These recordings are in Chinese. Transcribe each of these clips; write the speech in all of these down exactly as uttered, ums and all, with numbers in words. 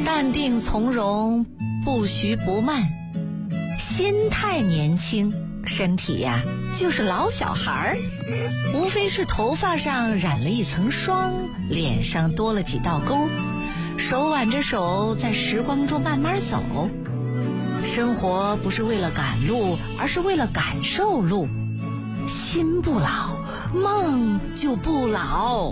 淡定从容，不徐不慢，心态年轻，身体呀就是老小孩儿，无非是头发上染了一层霜，脸上多了几道沟，手挽着手在时光中慢慢走。生活不是为了赶路，而是为了感受路。心不老，梦就不老。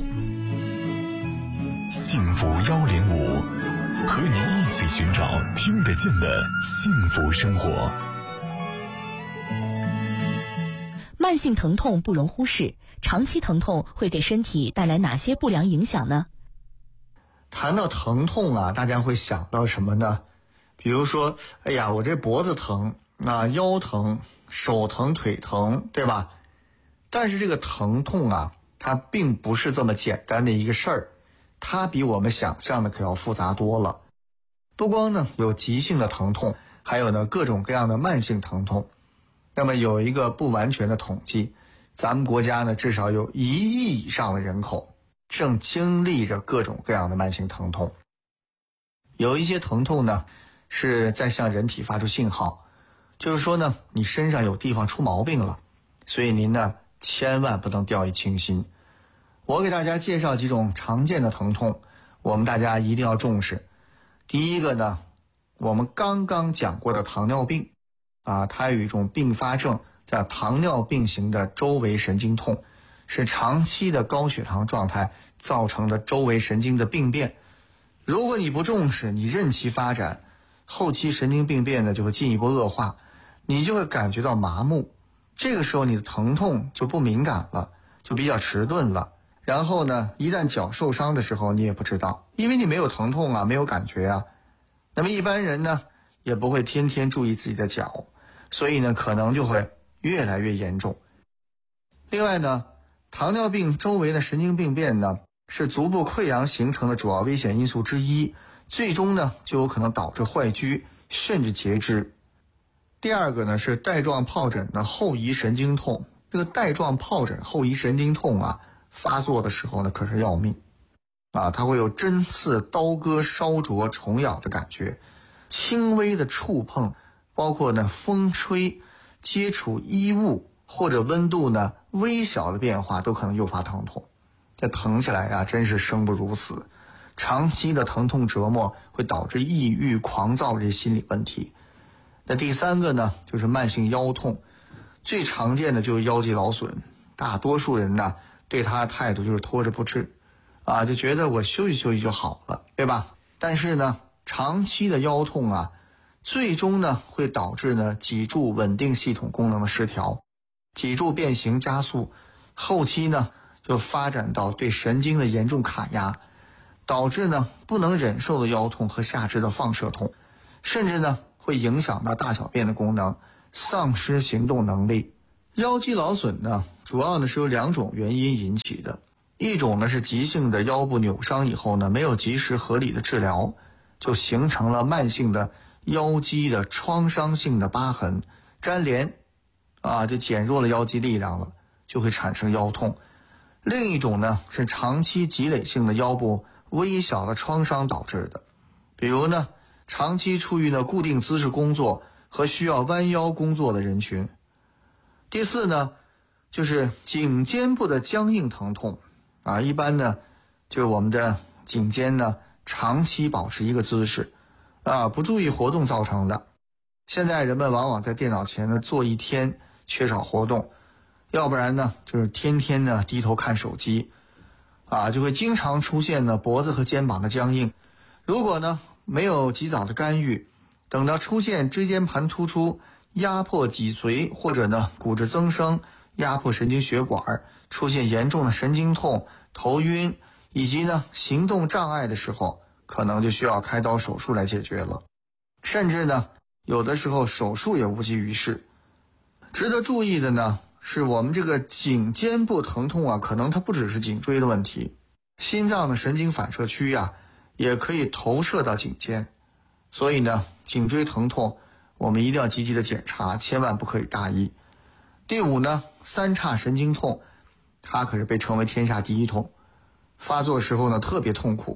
幸福幺零五，和您一起寻找听得见的幸福生活。 慢性疼痛不容忽视，长期疼痛会给身体带来哪些不良影响呢？ 谈到疼痛啊，大家会想到什么呢？比如说，哎呀，我这脖子疼，啊，腰疼，手疼，腿疼，对吧？但是这个疼痛啊，它并不是这么简单的一个事儿，它比我们想象的可要复杂多了。不光呢有急性的疼痛，还有呢各种各样的慢性疼痛。那么有一个不完全的统计，咱们国家呢至少有一亿以上的人口正经历着各种各样的慢性疼痛。有一些疼痛呢是在向人体发出信号，就是说呢你身上有地方出毛病了，所以您呢千万不能掉以轻心。我给大家介绍几种常见的疼痛，我们大家一定要重视。第一个呢，我们刚刚讲过的糖尿病啊，它有一种并发症叫糖尿病型的周围神经痛，是长期的高血糖状态造成的周围神经的病变。如果你不重视，你任其发展，后期神经病变呢就会进一步恶化，你就会感觉到麻木，这个时候你的疼痛就不敏感了，就比较迟钝了。然后呢，一旦脚受伤的时候你也不知道，因为你没有疼痛啊，没有感觉啊。那么一般人呢也不会天天注意自己的脚，所以呢可能就会越来越严重。另外呢，糖尿病周围的神经病变呢是足部溃疡形成的主要危险因素之一，最终呢就有可能导致坏疽甚至截肢。第二个呢是带状疱疹的后遗神经痛，这个带状疱疹后遗神经痛啊发作的时候呢可是要命啊，它会有针刺、刀割、烧灼、虫咬的感觉，轻微的触碰，包括呢风吹、接触衣物或者温度呢微小的变化都可能诱发疼痛。这疼起来啊真是生不如死，长期的疼痛折磨会导致抑郁、狂躁这些心理问题。那第三个呢就是慢性腰痛，最常见的就是腰肌劳损，大多数人呢对他的态度就是拖着不治啊，就觉得我休息休息就好了，对吧？但是呢长期的腰痛啊，最终呢会导致呢脊柱稳定系统功能的失调，脊柱变形加速，后期呢就发展到对神经的严重卡压，导致呢不能忍受的腰痛和下肢的放射痛，甚至呢会影响到大小便的功能，丧失行动能力。腰肌劳损呢主要呢是由两种原因引起的，一种呢是急性的腰部扭伤以后呢没有及时合理的治疗，就形成了慢性的腰肌的创伤性的疤痕粘连啊，就减弱了腰肌力量了，就会产生腰痛。另一种呢是长期积累性的腰部微小的创伤导致的，比如呢长期处于呢固定姿势工作和需要弯腰工作的人群。第四呢就是颈肩部的僵硬疼痛啊，一般呢就是我们的颈肩呢长期保持一个姿势啊，不注意活动造成的。现在人们往往在电脑前呢坐一天，缺少活动，要不然呢就是天天呢低头看手机啊，就会经常出现呢脖子和肩膀的僵硬。如果呢没有及早的干预，等到出现椎间盘突出、压迫脊髓或者呢骨质增生、压迫神经血管，出现严重的神经痛、头晕以及呢行动障碍的时候，可能就需要开刀手术来解决了，甚至呢有的时候手术也无济于事。值得注意的呢是我们这个颈肩部疼痛啊，可能它不只是颈椎的问题，心脏的神经反射区啊也可以投射到颈肩，所以呢颈椎疼痛我们一定要积极的检查，千万不可以大意。第五呢，三叉神经痛，它可是被称为天下第一痛，发作时候呢特别痛苦，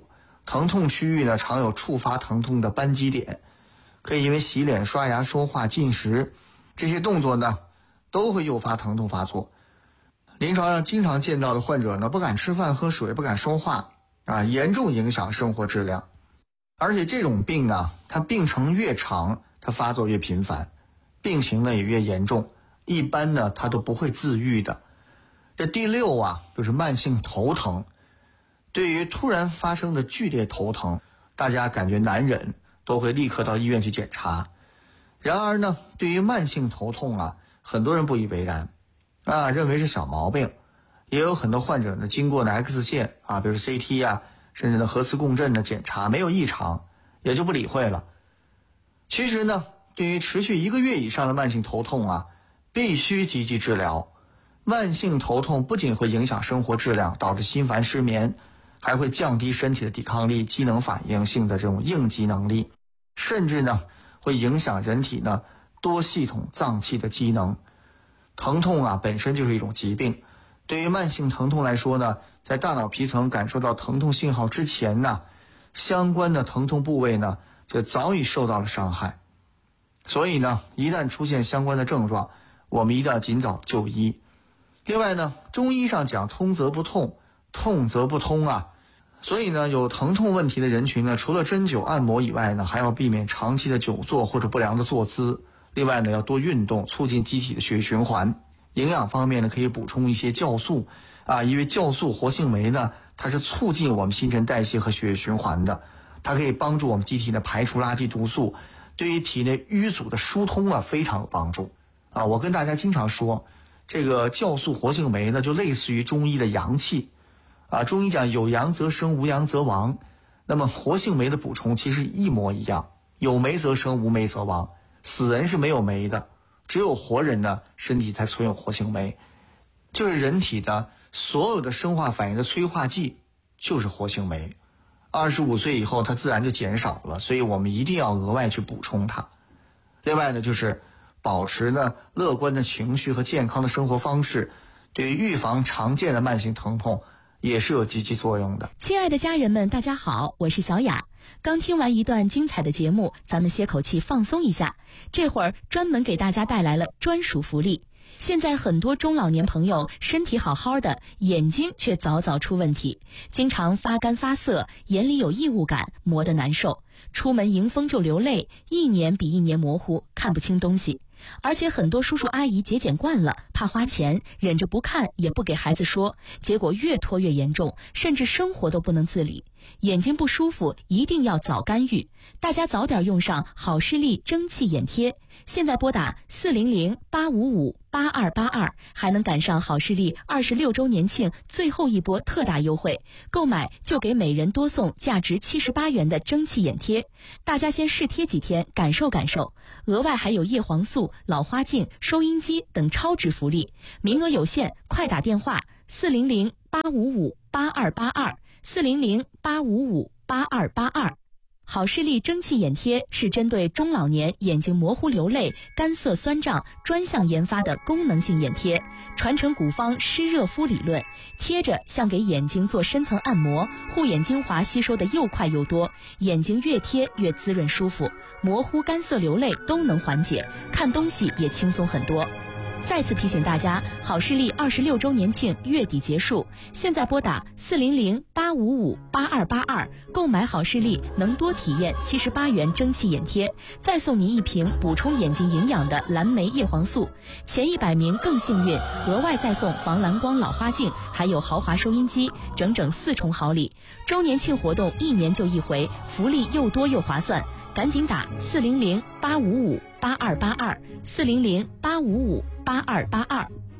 疼痛区域呢常有触发疼痛的扳机点，可以因为洗脸、刷牙、说话、进食这些动作呢都会诱发疼痛发作。临床上经常见到的患者呢不敢吃饭喝水，不敢说话啊，严重影响生活质量。而且这种病啊，它病程越长，它发作越频繁，病情呢也越严重，一般呢它都不会自愈的。这第六啊就是慢性头疼。对于突然发生的剧烈头疼，大家感觉难忍，都会立刻到医院去检查。然而呢，对于慢性头痛啊，很多人不以为然啊，认为是小毛病。也有很多患者呢，经过呢 X 线啊，比如 C T 啊，甚至呢核磁共振的检查没有异常，也就不理会了。其实呢，对于持续一个月以上的慢性头痛啊，必须积极治疗。慢性头痛不仅会影响生活质量，导致心烦失眠，还会降低身体的抵抗力、机能反应性的这种应急能力，甚至呢会影响人体呢多系统脏器的机能。疼痛啊本身就是一种疾病，对于慢性疼痛来说呢，在大脑皮层感受到疼痛信号之前呢，相关的疼痛部位呢就早已受到了伤害。所以呢，一旦出现相关的症状，我们一定要尽早就医。另外呢，中医上讲通则不痛，痛则不通啊。所以呢，有疼痛问题的人群呢，除了针灸按摩以外呢，还要避免长期的久坐或者不良的坐姿。另外呢，要多运动，促进机体的血液循环。营养方面呢，可以补充一些酵素啊，因为酵素活性酶呢，它是促进我们新陈代谢和血液循环的，它可以帮助我们机体呢排除垃圾毒素，对于体内淤阻的疏通啊非常有帮助啊。我跟大家经常说，这个酵素活性酶呢，就类似于中医的阳气啊。中医讲有阳则生，无阳则亡。那么活性酶的补充其实一模一样，有酶则生，无酶则亡。死人是没有酶的，只有活人呢，身体才存有活性酶。就是人体的所有的生化反应的催化剂就是活性酶。二十五岁以后它自然就减少了，所以我们一定要额外去补充它。另外呢，就是保持呢乐观的情绪和健康的生活方式，对于预防常见的慢性疼痛也是有积极作用的。 亲爱的家人们，大家好，我是小雅。刚听完一段精彩的节目，咱们歇口气放松一下。这会儿专门给大家带来了专属福利。现在很多中老年朋友身体好好的，眼睛却早早出问题，经常发干发涩，眼里有异物感，磨得难受，出门迎风就流泪，一年比一年模糊，看不清东西。而且很多叔叔阿姨节俭惯了，怕花钱，忍着不看也不给孩子说，结果越拖越严重，甚至生活都不能自理。眼睛不舒服一定要早干预，大家早点用上好视力蒸汽眼贴。现在拨打四零零八五五八二八二，还能赶上好视力二十六周年庆最后一波特大优惠，购买就给每人多送价值七十八元的蒸汽眼贴。大家先试贴几天，感受感受。额外还有叶黄素、老花镜、收音机等超值福利，名额有限，快打电话四零零八五五八二八二。四零零八五五八二八二。好视力蒸汽眼贴是针对中老年眼睛模糊流泪、干涩酸胀专项研发的功能性眼贴，传承古方湿热敷理论，贴着像给眼睛做深层按摩，护眼精华吸收的又快又多，眼睛越贴越滋润舒服，模糊干涩流泪都能缓解，看东西也轻松很多。再次提醒大家，好视力二十六周年庆月底结束，现在拨打四零零八五五八二八二，购买好视力能多体验七十八元蒸汽眼贴，再送您一瓶补充眼睛营养的蓝莓叶黄素，前一百名更幸运，额外再送防蓝光老花镜，还有豪华收音机，整整四重好礼。周年庆活动一年就一回，福利又多又划算，赶紧打四零零八五五八二八二，四零零八五五八二八二。